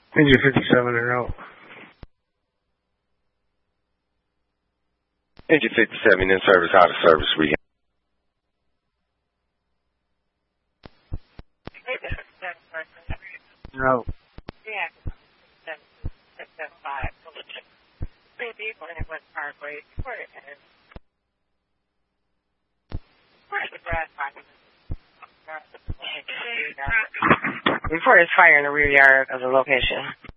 Engine 57 en route. Engine 57 in service, out of service, we No. Yeah. 775. Maybe when it was Parkway, where it is. Where's the grass pocket? Before there's fire in the rear yard of the location.